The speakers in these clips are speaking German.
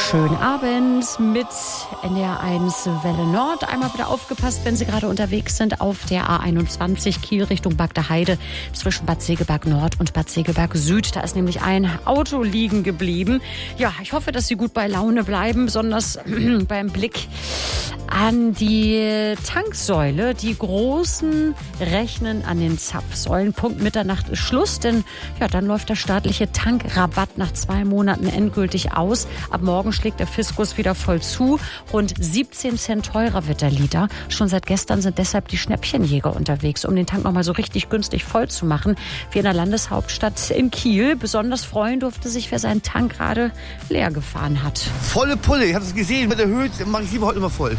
Schönen Abend mit NDR1 Welle Nord. Einmal wieder aufgepasst, wenn Sie gerade unterwegs sind auf der A21 Kiel Richtung Bagda Heide zwischen Bad Segeberg Nord und Bad Segeberg Süd. Da ist nämlich ein Auto liegen geblieben. Ja, ich hoffe, dass Sie gut bei Laune bleiben, besonders beim Blick an die Tanksäule. Die Großen rechnen an den Zapfsäulen. Punkt Mitternacht ist Schluss, denn ja, dann läuft der staatliche Tankrabatt nach 2 Monaten endgültig aus. Ab morgen schlägt der Fiskus wieder voll zu. Rund 17 Cent teurer wird der Liter. Schon seit gestern sind deshalb die Schnäppchenjäger unterwegs, um den Tank noch mal so richtig günstig voll zu machen. Wie in der Landeshauptstadt in Kiel. Besonders freuen durfte sich, wer seinen Tank gerade leer gefahren hat. Volle Pulle, ich habe es gesehen, mit erhöht, mache ich lieber heute immer voll.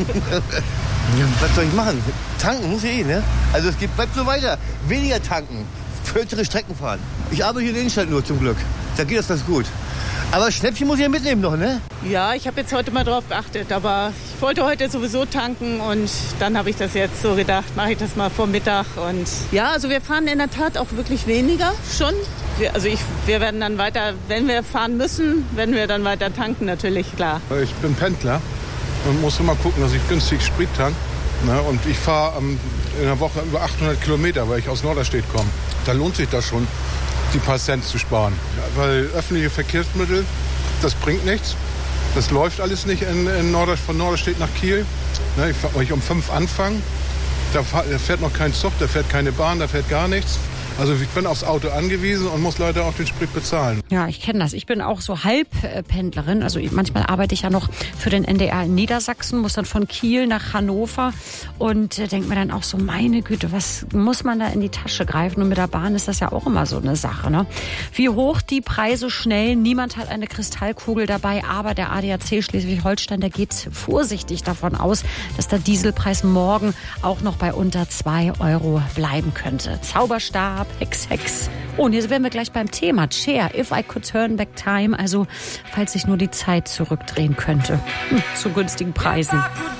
Was soll ich machen? Tanken muss ich ne? Also es bleibt so weiter. Weniger tanken, kürzere Strecken fahren. Ich arbeite hier in der Innenstadt nur zum Glück. Da geht das ganz gut. Aber Schnäppchen muss ich ja mitnehmen noch, ne? Ja, ich habe jetzt heute mal drauf geachtet, aber ich wollte heute sowieso tanken und dann habe ich das jetzt so gedacht, mache ich das mal vor Mittag. Und ja, also wir fahren in der Tat auch wirklich weniger schon. Wir werden dann weiter, wenn wir fahren müssen, werden wir dann weiter tanken, natürlich, klar. Ich bin Pendler und muss immer gucken, dass ich günstig Sprit tank. Ne? Und ich fahre in der Woche über 800 Kilometer, weil ich aus Norderstedt komme. Da lohnt sich das schon, die paar Cent zu sparen. Ja, weil öffentliche Verkehrsmittel, das bringt nichts. Das läuft alles nicht von Norderstedt nach Kiel. Ne, wenn ich um 5 anfange, da fährt noch kein Zug, da fährt keine Bahn, da fährt gar nichts. Also ich bin aufs Auto angewiesen und muss leider auch den Sprit bezahlen. Ja, ich kenne das. Ich bin auch so Halbpendlerin. Also manchmal arbeite ich ja noch für den NDR in Niedersachsen, muss dann von Kiel nach Hannover und denke mir dann auch so, meine Güte, was muss man da in die Tasche greifen? Und mit der Bahn ist das ja auch immer so eine Sache, ne? Wie hoch die Preise schnell, niemand hat eine Kristallkugel dabei, aber der ADAC Schleswig-Holstein, der geht vorsichtig davon aus, dass der Dieselpreis morgen auch noch bei unter 2 Euro bleiben könnte. Zauberstab, Hex. Oh, und jetzt wären wir gleich beim Thema. Cher, If I Could Turn Back Time. Also, falls ich nur die Zeit zurückdrehen könnte. Zu günstigen Preisen.